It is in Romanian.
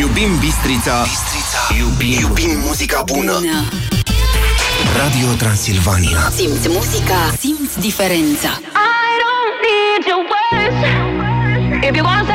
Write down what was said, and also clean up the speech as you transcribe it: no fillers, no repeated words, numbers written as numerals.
Iubim Bistrița. Iubim muzica bună. Radio Transilvania. Simți muzica, simți diferența. I don't need your words if you want